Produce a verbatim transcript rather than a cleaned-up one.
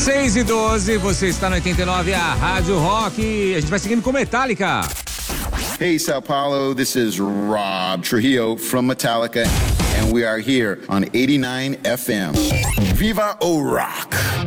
seis e doze, você está no oitenta e nove, a Rádio Rock. A gente vai seguindo com Metallica. Hey, Sao Paulo, this is Rob Trujillo from Metallica, and we are here on eighty-nine F M. Viva o Rock!